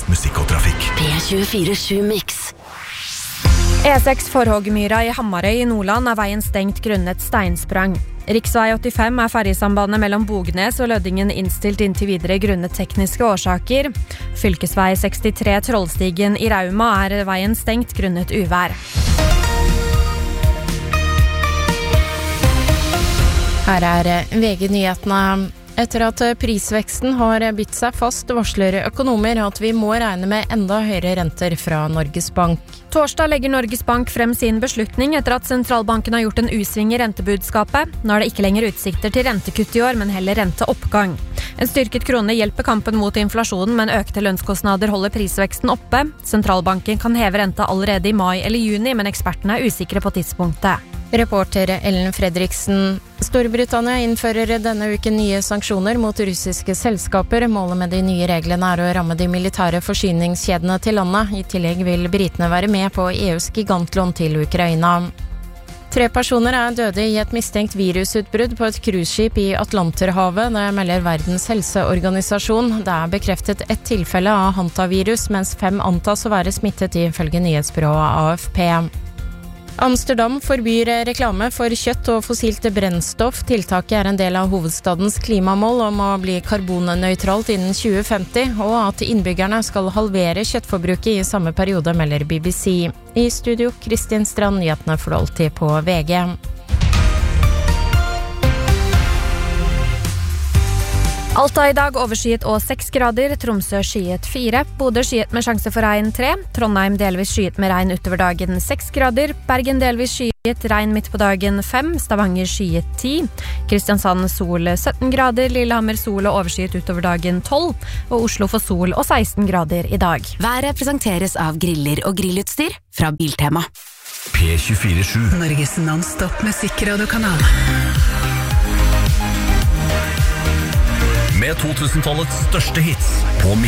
musikk og trafikk. P24/7 Mix. E6 Forhågmyra i Hamarøy i Nordland veien stengt grunnet steinsprang. Riksvei 85 ferjesambandet mellom Bognes og Løddingen innstilt inntil videre grunnet tekniske årsaker. Fylkesvei 63 Trollstigen i Rauma veien stengt grunnet uvær. Her VG-nyhetene. Etter at prisveksten har bitt seg fast, varsler økonomer at vi må regne med enda høyere renter fra Norges Bank. Torsdag legger Norges Bank frem sin beslutning etter at sentralbanken har gjort en usving i rentebudskapet. Nå er det ikke lenger utsikter til rentekutt i år, men heller renteoppgang. En styrket krone hjelper kampen mot inflasjonen, men økte lønnskostnader holder prisveksten oppe. Sentralbanken kan heve renta allerede i mai eller juni, men ekspertene er usikre på tidspunktet. Reporter Ellen Fredriksen. Storbritannia innfører denne uken nye sanksjoner mot russiske selskaper. Målet med de nye reglene er å ramme de militære forsyningskjedene til landet. I tillegg vil britene være med på EUs gigantlån til Ukraina. 3 personer er døde i et mistenkt virusutbrudd på et cruiseskip i Atlanterhavet. Det melder Verdens helseorganisasjon. Det er bekreftet ett tilfelle av hantavirus, mens 5 antas å være smittet ifølge nyhetsbyrået AFP. Amsterdam forbyr reklame for kjøtt og fossilt brennstoff. Tiltaket er en del av hovedstadens klimamål om å bli karbonnøytralt innen 2050, og at innbyggerne skal halvere kjøttforbruket i samme periode, melder BBC. I studio, Kristin Strand, nyhetene får alltid på VG. Alta i dag overskyet og 6 grader, Tromsø skyet 4, Bodø skyet med sjanse for regn 3, Trondheim delvis skyet med regn utover dagen 6 grader, Bergen delvis skyet, regn midt på dagen 5, Stavanger skyet 10, Kristiansand sol 17 grader, Lillehammer sol og overskyet utover dagen 12, og Oslo får sol og 16 grader i dag. Været presenteres av griller og grillutstyr fra Biltema. P24/7. Norges non-stop musikkradiokanal. Med 2000-tallets største hits